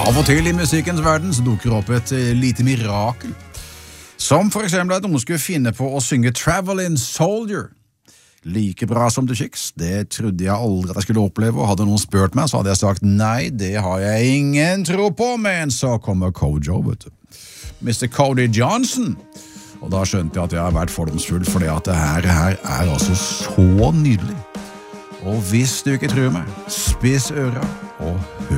Av og til i musikkens verden så dukker opp et lite mirakel. Som for eksempel at noen skulle finne på å synge Traveling Soldier. Like bra som The Chicks, det trodde jeg aldri at jeg skulle oppleve, og hadde noen spurt meg, så hadde jeg sagt nei, det har jeg ingen tro på, men så kommer Kojo, vet du. Mr. Cody Johnson. Og da skjønte jeg at jeg har vært fordomsfull, fordi at det her er altså så nydelig. Og hvis du ikke tror meg, spiss øra og hør.